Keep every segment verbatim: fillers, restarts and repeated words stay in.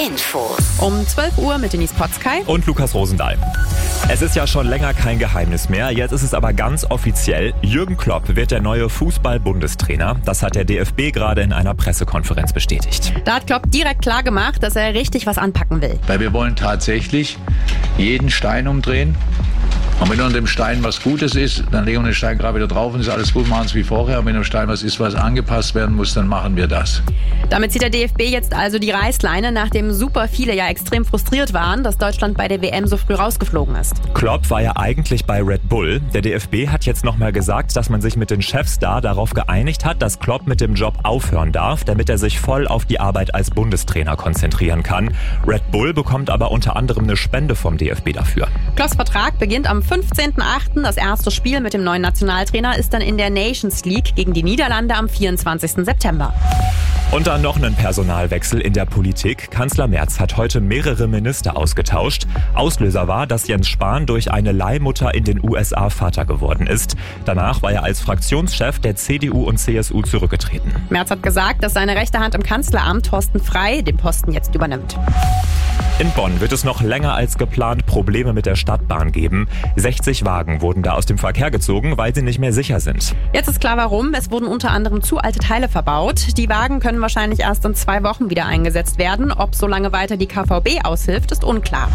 Infos. Um zwölf Uhr mit Denise Potzkei und Lukas Rosendahl. Es ist ja schon länger kein Geheimnis mehr, jetzt ist es aber ganz offiziell. Jürgen Klopp wird der neue Fußball-Bundestrainer. Das hat der D F B gerade in einer Pressekonferenz bestätigt. Da hat Klopp direkt klar gemacht, dass er richtig was anpacken will. Weil wir wollen tatsächlich jeden Stein umdrehen. Und wenn unter dem Stein was Gutes ist, dann legen wir den Stein gerade wieder drauf und ist alles gut, machen es wie vorher. Und wenn unter dem Stein was ist, was angepasst werden muss, dann machen wir das. Damit zieht der D F B jetzt also die Reißleine, nachdem super viele ja extrem frustriert waren, dass Deutschland bei der W M so früh rausgeflogen ist. Klopp war ja eigentlich bei Red Bull. Der D F B hat jetzt nochmal gesagt, dass man sich mit den Chefs da darauf geeinigt hat, dass Klopp mit dem Job aufhören darf, damit er sich voll auf die Arbeit als Bundestrainer konzentrieren kann. Red Bull bekommt aber unter anderem eine Spende vom D F B dafür. Klopps Vertrag beginnt am fünfzehnten achten Das erste Spiel mit dem neuen Nationaltrainer ist dann in der Nations League gegen die Niederlande am vierundzwanzigsten September. Und dann noch einen Personalwechsel in der Politik. Kanzler Merz hat heute mehrere Minister ausgetauscht. Auslöser war, dass Jens Spahn durch eine Leihmutter in den U S A Vater geworden ist. Danach war er als Fraktionschef der C D U und C S U zurückgetreten. Merz hat gesagt, dass seine rechte Hand im Kanzleramt Thorsten Frey den Posten jetzt übernimmt. In Bonn wird es noch länger als geplant Probleme mit der Stadtbahn geben. sechzig Wagen wurden da aus dem Verkehr gezogen, weil sie nicht mehr sicher sind. Jetzt ist klar warum. Es wurden unter anderem zu alte Teile verbaut. Die Wagen können wahrscheinlich erst in zwei Wochen wieder eingesetzt werden. Ob so lange weiter die K V B aushilft, ist unklar.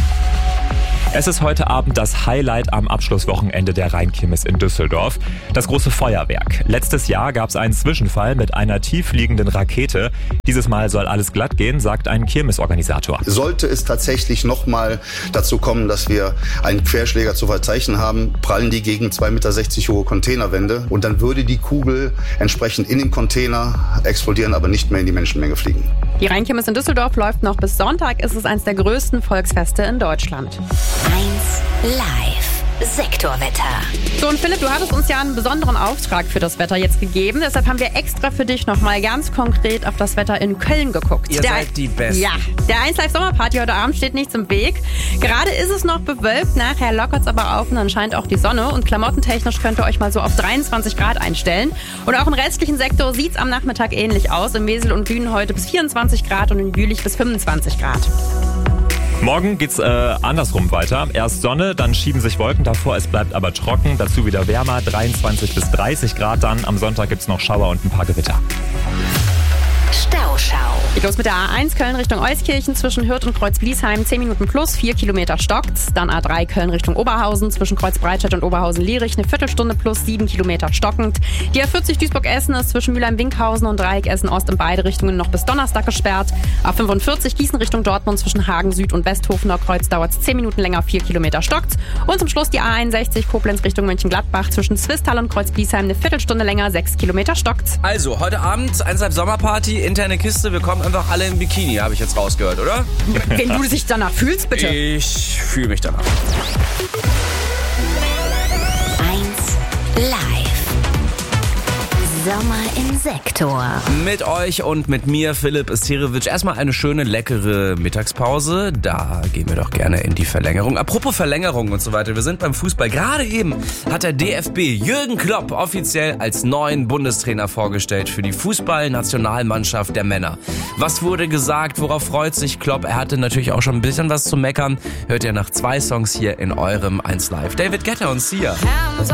Es ist heute Abend das Highlight am Abschlusswochenende der Rheinkirmes in Düsseldorf. Das große Feuerwerk. Letztes Jahr gab es einen Zwischenfall mit einer tiefliegenden Rakete. Dieses Mal soll alles glatt gehen, sagt ein Kirmesorganisator. Sollte es tatsächlich nochmal dazu kommen, dass wir einen Querschläger zu verzeichnen haben, prallen die gegen zwei Meter sechzig hohe Containerwände und dann würde die Kugel entsprechend in den Container explodieren, aber nicht mehr in die Menschenmenge fliegen. Die Rheinkirmes in Düsseldorf läuft noch bis Sonntag. Es ist eines der größten Volksfeste in Deutschland. eins Live Sektorwetter. So, und Philipp, du hattest uns ja einen besonderen Auftrag für das Wetter jetzt gegeben. Deshalb haben wir extra für dich nochmal ganz konkret auf das Wetter in Köln geguckt. Ihr der, seid die Besten. Ja, der eins Live Sommerparty heute Abend steht nichts im Weg. Gerade ist es noch bewölkt, nachher lockert es aber auf und dann scheint auch die Sonne. Und klamottentechnisch könnt ihr euch mal so auf dreiundzwanzig Grad einstellen. Und auch im restlichen Sektor sieht es am Nachmittag ähnlich aus. Im Wesel und Bühnen heute bis vierundzwanzig Grad und in Jülich bis fünfundzwanzig Grad. Morgen geht's äh, andersrum weiter. Erst Sonne, dann schieben sich Wolken davor, es bleibt aber trocken, dazu wieder wärmer, dreiundzwanzig bis dreißig Grad dann. Am Sonntag gibt's noch Schauer und ein paar Gewitter. Stauschau. Geht los mit der A eins Köln Richtung Euskirchen zwischen Hürth und Kreuz-Bliesheim, zehn Minuten plus, vier Kilometer stockt's. Dann A drei Köln Richtung Oberhausen zwischen Kreuz-Breitscheid und Oberhausen-Lierich, eine Viertelstunde plus, sieben Kilometer stockend. Die A vierzig Duisburg-Essen ist zwischen Mülheim-Winkhausen und Dreieck Essen-Ost in beide Richtungen noch bis Donnerstag gesperrt. A fünfundvierzig Gießen Richtung Dortmund zwischen Hagen Süd und Westhofener Kreuz dauert's zehn Minuten länger, vier Kilometer stockt's. Und zum Schluss die A einundsechzig Koblenz Richtung Mönchengladbach zwischen Zwistal und Kreuz-Bliesheim, eine Viertelstunde länger, sechs Kilometer stockt's. Also, heute Abend, eins Live Sommerparty, interne Kiste, wir kommen einfach alle im Bikini, habe ich jetzt rausgehört, oder? Wenn du dich danach fühlst, bitte. Ich fühle mich danach. eins Live Sommer im Sektor. Mit euch und mit mir, Philipp Istirewitsch. Erstmal eine schöne, leckere Mittagspause. Da gehen wir doch gerne in die Verlängerung. Apropos Verlängerung und so weiter. Wir sind beim Fußball. Gerade eben hat der D F B Jürgen Klopp offiziell als neuen Bundestrainer vorgestellt für die Fußballnationalmannschaft der Männer. Was wurde gesagt? Worauf freut sich Klopp? Er hatte natürlich auch schon ein bisschen was zu meckern. Hört ihr nach zwei Songs hier in eurem eins Live. David Guetta und Sia.